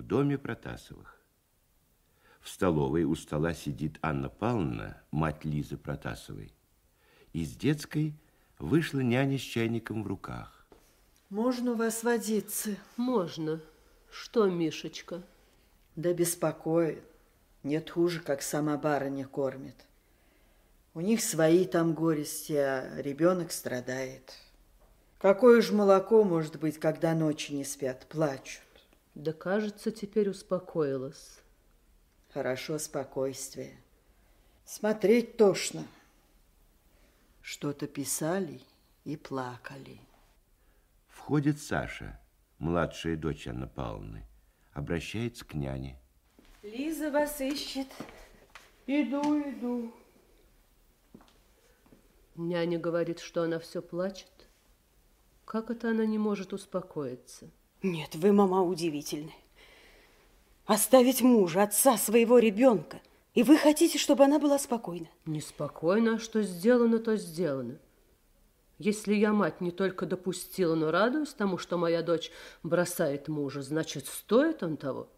доме Протасовых. В столовой у стола сидит Анна Павловна, мать Лизы Протасовой. Из детской вышла няня с чайником в руках. Можно у вас водиться? Можно. Что, Мишечка? Да беспокоит. Нет хуже, как сама барыня кормит. У них свои там горести, а ребенок страдает. Какое же молоко может быть, когда ночи не спят, плачут? Да, кажется, теперь успокоилась. Хорошо спокойствие. Смотреть тошно. Что-то писали и плакали. Входит Саша, младшая дочь Анны Павловны, обращается к няне. Лиза вас ищет. Иду. Няня говорит, что она все плачет. Как это она не может успокоиться? Нет, вы, мама, удивительны. Оставить мужа, отца своего ребенка, и вы хотите, чтобы она была спокойна? Неспокойно, а что сделано, то сделано. Если я, мать, не только допустила, но радуюсь тому, что моя дочь бросает мужа, значит, стоит он того.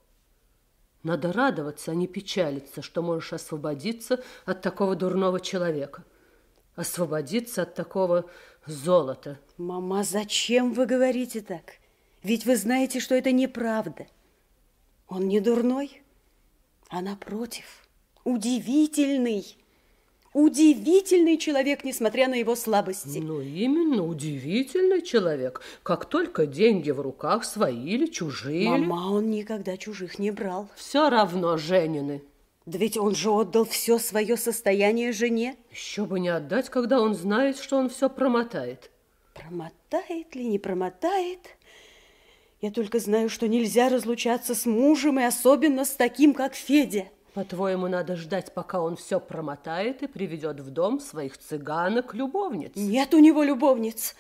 Надо радоваться, а не печалиться, что можешь освободиться от такого дурного человека. Освободиться от такого золота. Мама, зачем вы говорите так? Ведь вы знаете, что это неправда. Он не дурной, а напротив, удивительный. Удивительный человек, несмотря на его слабости. Ну, именно удивительный человек. Как только деньги в руках, свои или чужие. Мама, он никогда чужих не брал. Все равно женины. Да ведь он же отдал все свое состояние жене. Еще бы не отдать, когда он знает, что он все промотает. Промотает ли, не промотает? Я только знаю, что нельзя разлучаться с мужем, и особенно с таким, как Федя. По-твоему, надо ждать, пока он все промотает и приведет в дом своих цыганок-любовниц? Нет у него любовниц.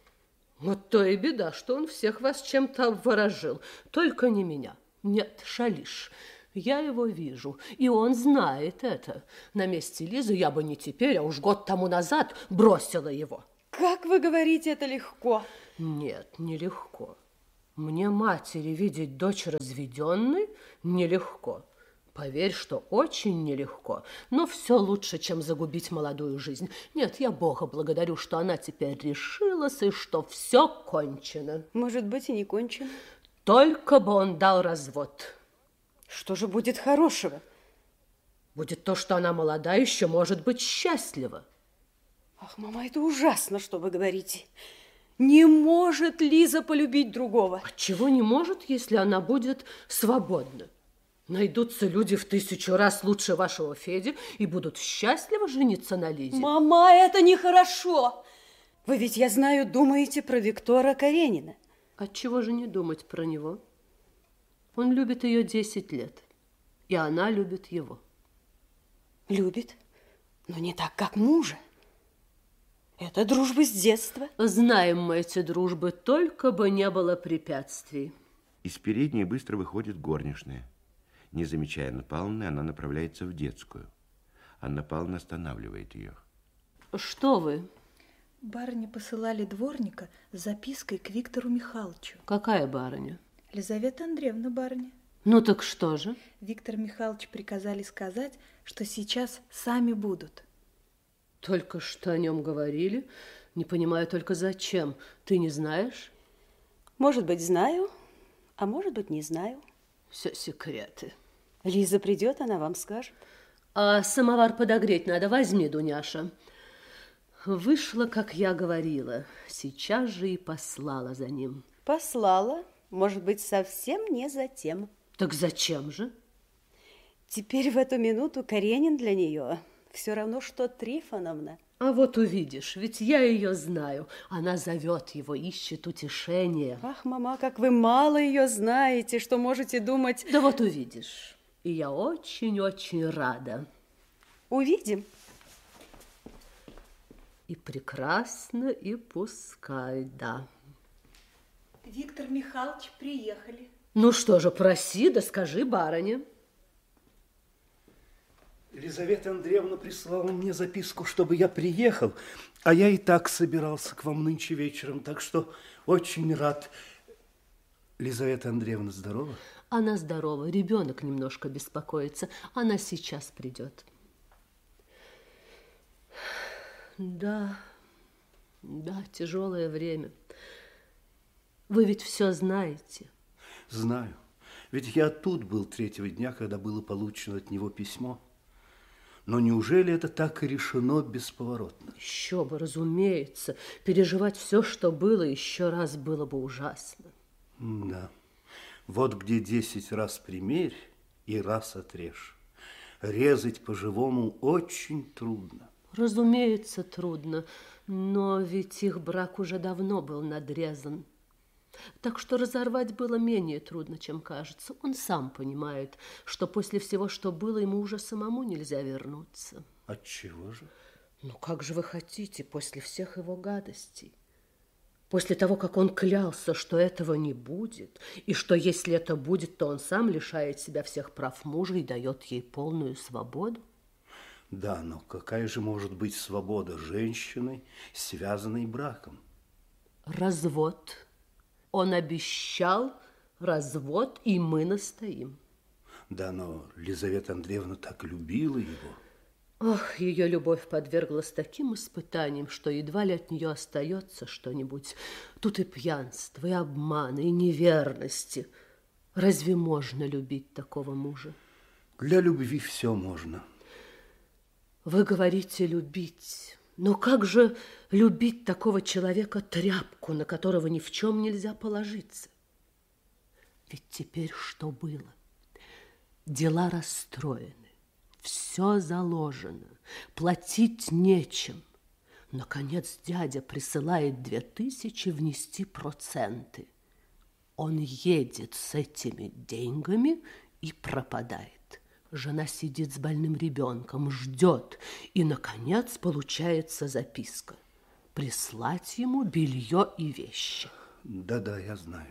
Вот то и беда, что он всех вас чем-то обворожил. Только не меня. Нет, шалишь. Я его вижу, и он знает это. На месте Лизы я бы не теперь, а уж год тому назад бросила его. Как вы говорите, это легко? Нет, нелегко. Мне, матери, видеть дочь разведенной нелегко. Поверь, что очень нелегко, но все лучше, чем загубить молодую жизнь. Нет, я Бога благодарю, что она теперь решилась и что все кончено. Может быть, и не кончено. Только бы он дал развод. Что же будет хорошего? Будет то, что она молода, еще может быть счастлива. Ах, мама, это ужасно, что вы говорите. Не может Лиза полюбить другого. Отчего не может, если она будет свободна? Найдутся люди в 1000 раз лучше вашего Феди и будут счастливо жениться на Лизе. Мама, это нехорошо. Вы ведь, я знаю, думаете про Виктора Каренина. Отчего же не думать про него? Он любит ее 10 лет, и она любит его. Любит, но не так, как мужа. Это дружба с детства. Знаем мы эти дружбы, только бы не было препятствий. Из передней быстро выходит горничная. Не замечая Анны Павловны, она направляется в детскую. Анна Павловна останавливает ее. Что вы? Барыня посылали дворника с запиской к Виктору Михайловичу. Какая барыня? Лизавета Андреевна, барыня. Ну так что же? Виктор Михайлович приказали сказать, что сейчас сами будут. Только что о нем говорили. Не понимаю только зачем. Ты не знаешь? Может быть, знаю, а может быть, не знаю. Все секреты. Лиза придет, она вам скажет. А самовар подогреть надо. Возьми, Дуняша. Вышло, как я говорила. Сейчас же и послала за ним. Послала. Может быть, совсем не за тем. Так зачем же? Теперь в эту минуту Каренин для нее все равно, что Трифоновна. А вот увидишь, ведь я ее знаю. Она зовет его, ищет утешения. Ах, мама, как вы мало ее знаете, что можете думать... Да вот увидишь. И я очень-очень рада. Увидим. И прекрасно, и пускай, да. Виктор Михайлович, приехали. Ну что же, проси, да скажи барыне. Елизавета Андреевна прислала мне записку, чтобы я приехал, а я и так собирался к вам нынче вечером, так что очень рад. Лизавета Андреевна здорова? Она здорова, ребенок немножко беспокоится. Она сейчас придет. Да, тяжелое время. Вы ведь все знаете. Знаю. Ведь я тут был 3-го дня, когда было получено от него письмо. Но неужели это так и решено бесповоротно? Еще бы, разумеется. Переживать все, что было, еще раз было бы ужасно. Да. Вот где 10 раз примерь и раз отрежь. Резать по-живому очень трудно. Разумеется, трудно, но ведь их брак уже давно был надрезан. Так что разорвать было менее трудно, чем кажется. Он сам понимает, что после всего, что было, ему уже самому нельзя вернуться. Отчего же? Ну, как же вы хотите после всех его гадостей? После того, как он клялся, что этого не будет, и что если это будет, то он сам лишает себя всех прав мужа и дает ей полную свободу? Да, но какая же может быть свобода женщины, связанной браком? Развод. Он обещал развод, и мы настоим. Да, но Лизавета Андреевна так любила его. Ох, ее любовь подверглась таким испытаниям, что едва ли от нее остается что-нибудь. Тут и пьянство, и обманы, и неверности. Разве можно любить такого мужа? Для любви все можно. Вы говорите любить. Но как же любить такого человека, тряпку, на которого ни в чем нельзя положиться? Ведь теперь что было? Дела расстроены, все заложено, платить нечем. Наконец дядя присылает 2000 внести проценты. Он едет с этими деньгами и пропадает. Жена сидит с больным ребенком, ждет, и, наконец, получается записка. Прислать ему белье и вещи. Да, я знаю.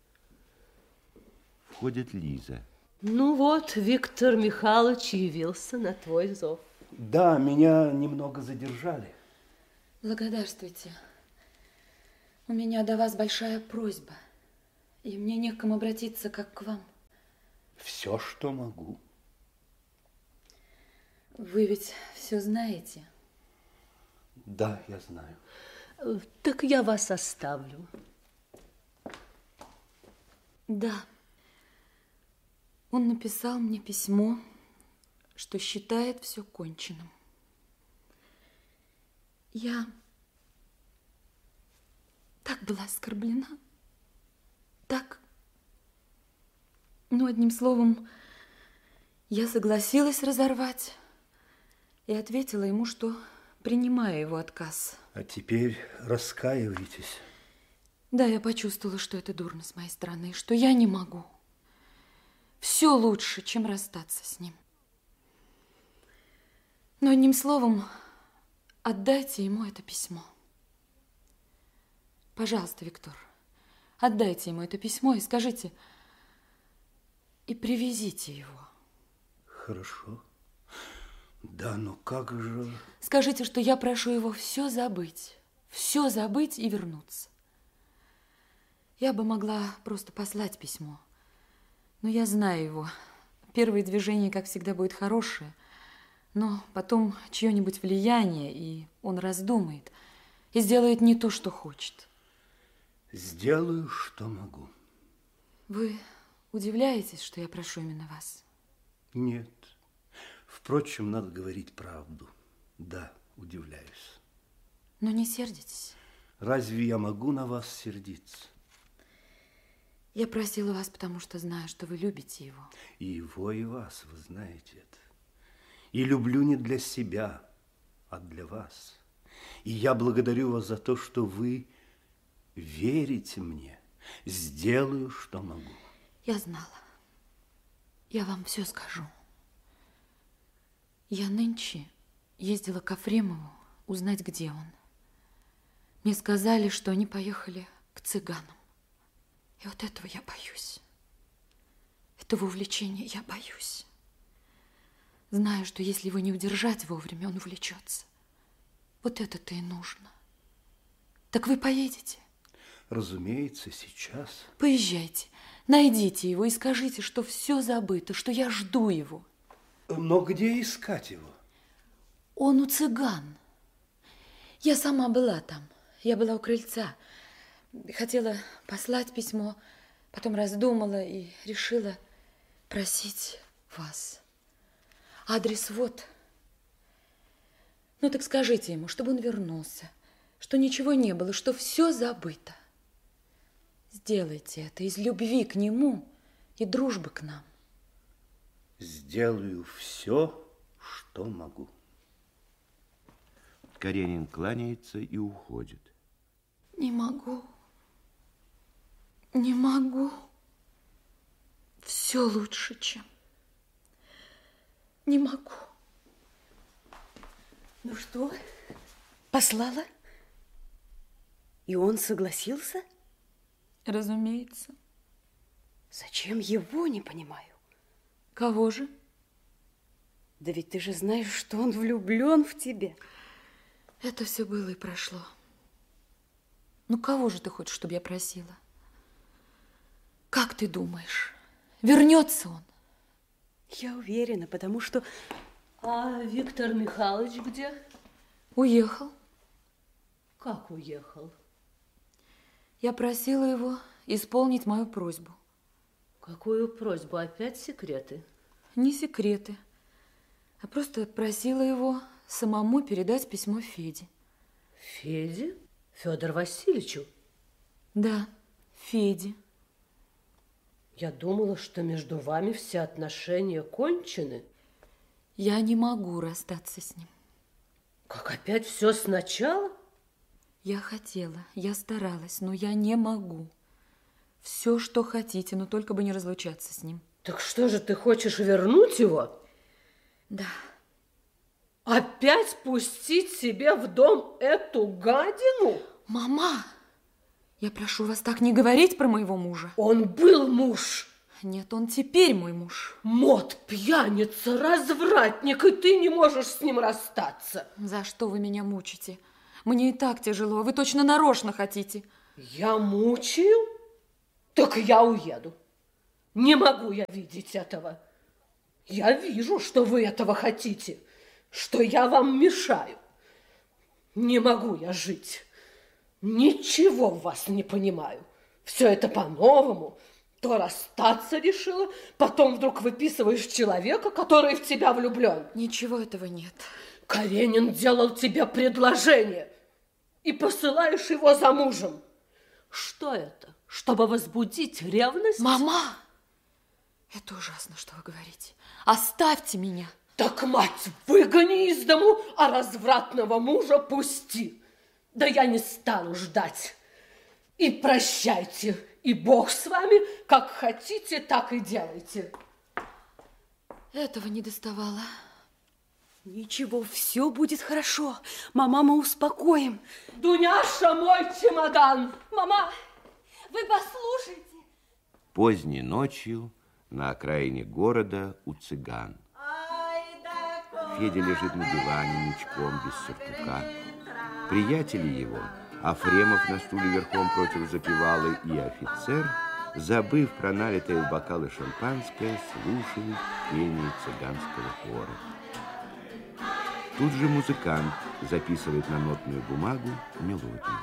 Входит Лиза. Ну вот, Виктор Михайлович явился на твой зов. Да, меня немного задержали. Благодарствуйте. У меня до вас большая просьба, и мне не к кому обратиться, как к вам. Все, что могу. Вы ведь все знаете. Да, я знаю. Так я вас оставлю. Да. Он написал мне письмо, что считает все конченным. Я так была оскорблена. Так. Ну, одним словом, я согласилась разорвать и ответила ему, что принимаю его отказ. А теперь раскаиваетесь? Да, я почувствовала, что это дурно с моей стороны, что я не могу. Все лучше, чем расстаться с ним. Но одним словом, отдайте ему это письмо. Пожалуйста, Виктор, отдайте ему это письмо и скажите, и привезите его. Хорошо. Да, но как же... Скажите, что я прошу его все забыть и вернуться. Я бы могла просто послать письмо, но я знаю его. Первое движение, как всегда, будет хорошее, но потом чье-нибудь влияние, и он раздумает и сделает не то, что хочет. Сделаю, что могу. Вы удивляетесь, что я прошу именно вас? Нет. Впрочем, надо говорить правду. Да, удивляюсь. Но не сердитесь. Разве я могу на вас сердиться? Я просила вас, потому что знаю, что вы любите его. И его, и вас, вы знаете это. И люблю не для себя, а для вас. И я благодарю вас за то, что вы верите мне. Сделаю, что могу. Я знала. Я вам все скажу. Я нынче ездила к Ефремову узнать, где он. Мне сказали, что они поехали к цыганам. И вот этого я боюсь. Этого увлечения я боюсь. Знаю, что если его не удержать вовремя, он увлечется. Вот это-то и нужно. Так вы поедете? разумеется, сейчас. Поезжайте, найдите его и скажите, что все забыто, что я жду его. Но где искать его? Он у цыган. Я сама была там. Я была у крыльца. Хотела послать письмо, потом раздумала и решила просить вас. Адрес вот. Ну так скажите ему, чтобы он вернулся, что ничего не было, что все забыто. Сделайте это из любви к нему и дружбы к нам. Сделаю все, что могу. Каренин кланяется и уходит. Не могу. Не могу. Все лучше, чем. Не могу. Ну что, послала? И он согласился? Разумеется. Зачем его, не понимаю. Кого же? Да ведь ты же знаешь, что он влюблен в тебя. Это все было и прошло. Ну, кого же ты хочешь, чтобы я просила? Как ты думаешь, вернется он? Я уверена, потому что... А Виктор Михайлович где? Уехал. Как уехал? Я просила его исполнить мою просьбу. Какую просьбу? Опять секреты? Не секреты, а просто просила его самому передать письмо Феде. Феде? Федору Васильевичу? Да, Феде. Я думала, что между вами все отношения кончены. Я не могу расстаться с ним. Как опять все сначала? Я хотела, я старалась, но я не могу. Все, что хотите, но только бы не разлучаться с ним. Так что же, ты хочешь вернуть его? Да. Опять пустить себе в дом эту гадину? Мама, я прошу вас так не говорить про моего мужа. Он был муж. Нет, он теперь мой муж. Мот, пьяница, развратник, и ты не можешь с ним расстаться. За что вы меня мучите? Мне и так тяжело, вы точно нарочно хотите. Я мучаю? Так я уеду. Не могу я видеть этого. Я вижу, что вы этого хотите, что я вам мешаю. Не могу я жить. Ничего в вас не понимаю. Все это по-новому. То расстаться решила, потом вдруг выписываешь человека, который в тебя влюблен. Ничего этого нет. Каренин делал тебе предложение, и посылаешь его за мужем. Что это? Чтобы возбудить ревность? Мама, это ужасно, что вы говорите. Оставьте меня. Так, мать, выгони из дому, а развратного мужа пусти. Да я не стану ждать. И прощайте, и Бог с вами, как хотите, так и делайте. Этого не доставало. Ничего, все будет хорошо. Мама, мы успокоим. Дуняша, мой чемодан. Мама, вы послушайте. Поздней ночью на окраине города у цыган. Федя лежит на диване ничком, без сюртука. Приятели его, Афремов на стуле верхом против запевалы и офицер, забыв про налитое в бокалы шампанское, слушают пение цыганского хора. Тут же музыкант записывает на нотную бумагу мелодию.